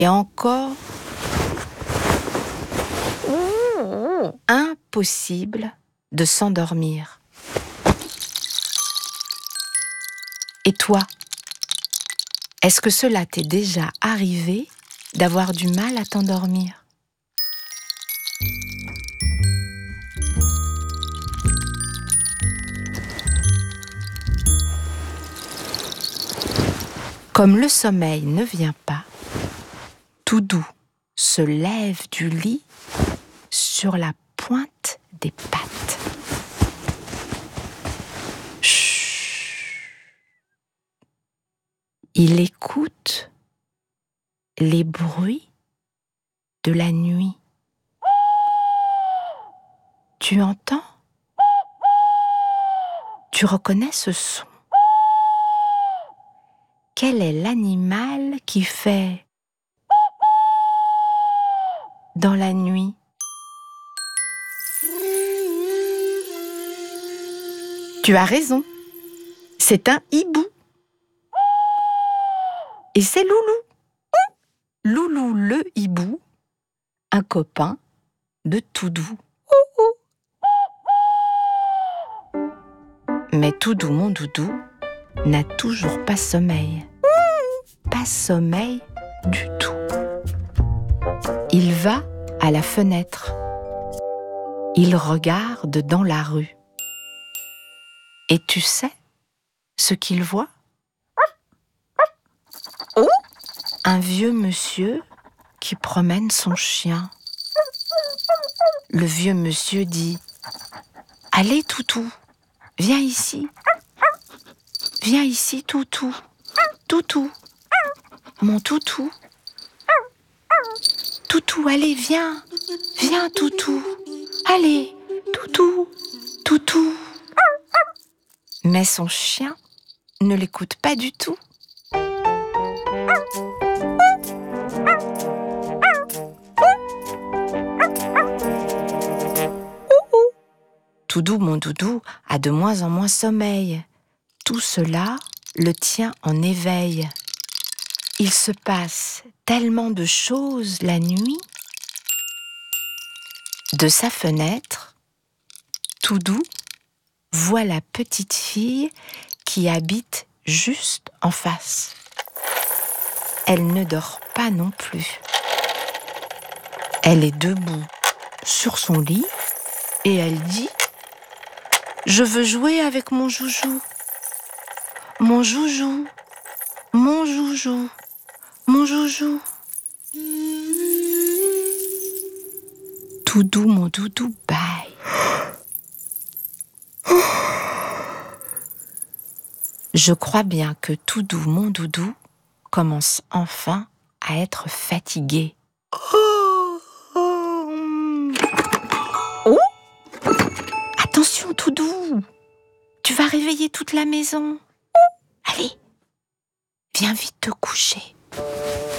Et encore, impossible de s'endormir. Et toi, est-ce que cela t'est déjà arrivé d'avoir du mal à t'endormir ? Comme le sommeil ne vient pas, Toudou se lève du lit sur la pointe des pattes. Chut. Il écoute les bruits de la nuit. Tu entends ? Tu reconnais ce son ? Quel est l'animal qui fait dans la nuit ? Tu as raison, c'est un hibou. Et c'est Loulou. Loulou le hibou, un copain de Toudou. Mais Toudou, mon doudou, n'a toujours pas sommeil. Pas sommeil du tout. Il va à la fenêtre. Il regarde dans la rue. Et tu sais ce qu'il voit ? Un vieux monsieur qui promène son chien. Le vieux monsieur dit « Allez, Toutou, viens ici. Viens ici, Toutou. Toutou, mon toutou. Toutou, allez, viens. Viens, Toutou. Allez, Toutou, Toutou. » Mais son chien ne l'écoute pas du tout. Toudou, mon doudou, a de moins en moins sommeil. Tout cela le tient en éveil. Il se passe tellement de choses la nuit. De sa fenêtre, Toudou voit la petite fille qui habite juste en face. Elle ne dort pas non plus. Elle est debout sur son lit et elle dit « Je veux jouer avec mon joujou. Mon joujou, mon joujou, mon joujou. » Toudou, mon doudou, bye. Je crois bien que Toudou, mon doudou, commence enfin à être fatigué. Oh ! Attention, Toudou, tu vas réveiller toute la maison. Allez, viens vite te coucher.